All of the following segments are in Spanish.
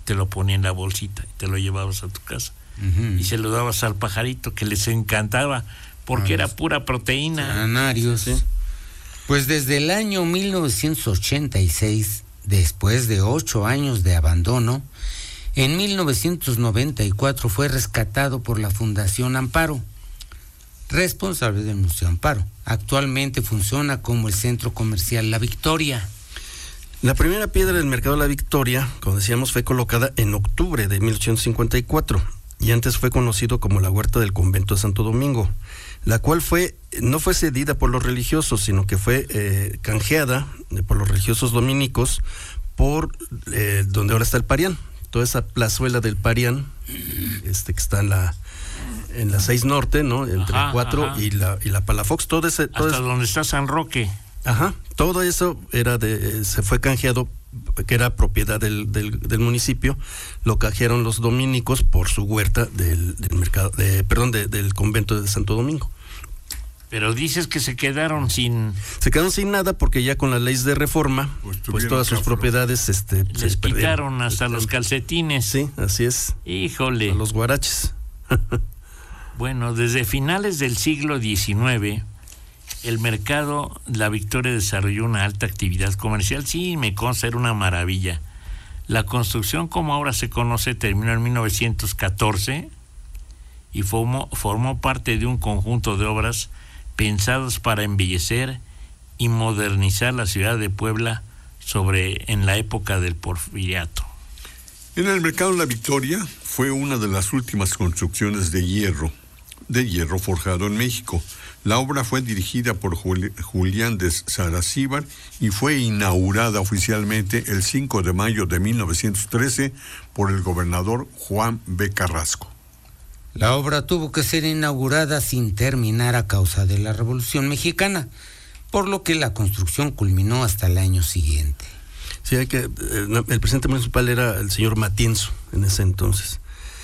te lo ponía en la bolsita y te lo llevabas a tu casa. Y se lo dabas al pajarito, que les encantaba, porque era pura proteína. Canarios. Sí. Pues desde el año 1986, después de 8 años de abandono, en 1994 fue rescatado por la Fundación Amparo, responsable del Museo Amparo. Actualmente funciona como el centro comercial La Victoria. La primera piedra del mercado La Victoria, como decíamos, fue colocada en octubre de 1854 y antes fue conocido como la Huerta del Convento de Santo Domingo, la cual no fue cedida por los religiosos, sino que fue canjeada por los religiosos dominicos por donde ahora está el Parián. Toda esa plazuela del Parián, que está en la 6 Norte, ¿no? Entre 4 y la Palafox, todo ese... Hasta donde está San Roque. Ajá, todo eso se fue canjeado, que era propiedad del municipio, lo canjearon los dominicos por su huerta del convento de Santo Domingo. Pero dices que se quedaron sin nada porque ya con las leyes de reforma, pues todas sus propiedades les quitaron hasta los calcetines. Sí, así es. Híjole. A los guaraches. Bueno, desde finales del siglo XIX, el mercado La Victoria desarrolló una alta actividad comercial. Sí, me consta, era una maravilla. La construcción, como ahora se conoce, terminó en 1914 y formó parte de un conjunto de obras pensadas para embellecer y modernizar la ciudad de Puebla en la época del Porfiriato. En el mercado La Victoria fue una de las últimas construcciones de hierro forjado en México. La obra fue dirigida por Julián de Saracíbar y fue inaugurada oficialmente el 5 de mayo de 1913 por el gobernador Juan B. Carrasco. La obra tuvo que ser inaugurada sin terminar a causa de la Revolución Mexicana, por lo que la construcción culminó hasta el año siguiente. Sí, el presidente municipal era el señor Matienzo en ese entonces.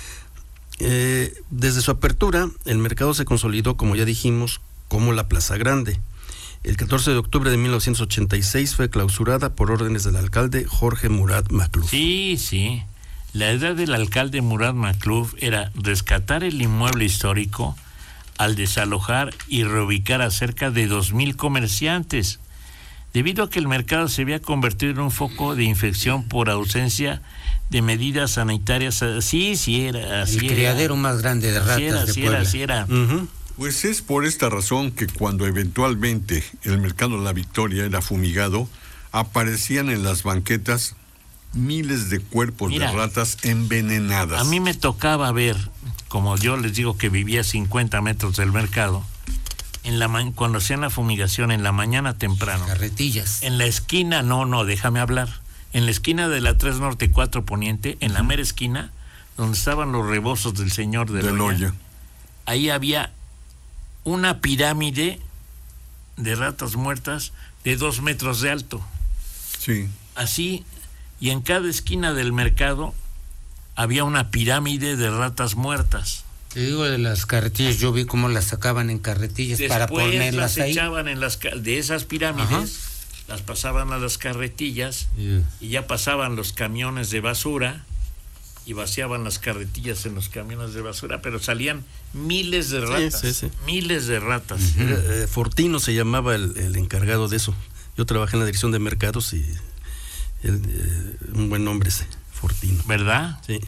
Desde su apertura, el mercado se consolidó, como ya dijimos, como la Plaza Grande. El 14 de octubre de 1986 fue clausurada por órdenes del alcalde Jorge Murat Macluf. Sí. La idea del alcalde Murat Macluf era rescatar el inmueble histórico al desalojar y reubicar a cerca de 2,000 comerciantes, debido a que el mercado se había convertido en un foco de infección por ausencia de medidas sanitarias. Sí, era así. El criadero más grande de ratas de Puebla. Sí era. Uh-huh. Pues es por esta razón que cuando eventualmente el mercado La Victoria era fumigado, aparecían en las banquetas miles de cuerpos de ratas envenenadas. A mí me tocaba ver, como yo les digo que vivía a 50 metros del mercado, cuando hacían la fumigación en la mañana temprano. Carretillas. En la esquina, déjame hablar. En la esquina de la 3 Norte 4 Poniente, en la mera esquina, donde estaban los rebozos del señor de Loya, ahí había una pirámide de ratas muertas de 2 metros de alto. Sí. Así, y en cada esquina del mercado había una pirámide de ratas muertas. Te digo de las carretillas, yo vi cómo las sacaban en carretillas. Después para ponerlas las ahí. Echaban de esas pirámides. Ajá. Las pasaban a las carretillas y ya pasaban los camiones de basura y vaciaban las carretillas en los camiones de basura, pero salían miles de ratas. Sí. Miles de ratas. Uh-huh. Fortino se llamaba el encargado de eso. Yo trabajé en la dirección de mercados y un buen nombre ese, Fortino. ¿Verdad? Sí.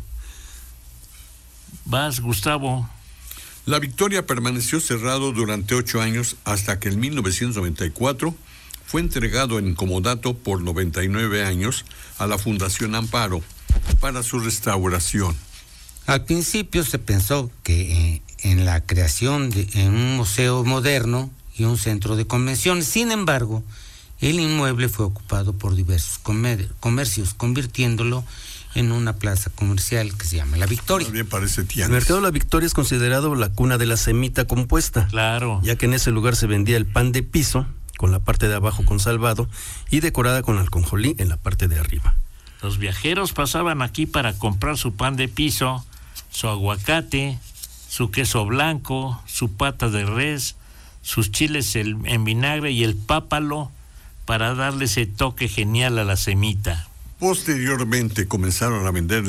Vas, Gustavo. La Victoria permaneció cerrado durante 8 años hasta que en 1994 fue entregado en comodato por 99 años a la Fundación Amparo para su restauración. Al principio se pensó que en la creación en un museo moderno y un centro de convenciones. Sin embargo, el inmueble fue ocupado por diversos comercios, convirtiéndolo en una plaza comercial que se llama La Victoria. También parece tianguis. El mercado La Victoria es considerado la cuna de la semita compuesta. Claro. Ya que en ese lugar se vendía el pan de piso, con la parte de abajo consalvado y decorada con ajonjolí en la parte de arriba. Los viajeros pasaban aquí para comprar su pan de piso, su aguacate, su queso blanco, su pata de res, sus chiles en vinagre y el pápalo para darle ese toque genial a la semita. Posteriormente comenzaron a vender